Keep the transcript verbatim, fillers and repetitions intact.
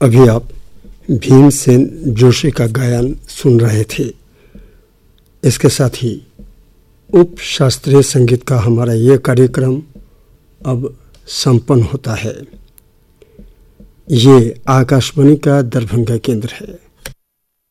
अभी आप भीमसेन जोशी का गायन सुन रहे थे। इसके साथ ही उप शास्त्रीय संगीत का हमारा ये कार्यक्रम अब संपन्न होता है। ये आकाशवाणी का दरभंगा केंद्र है।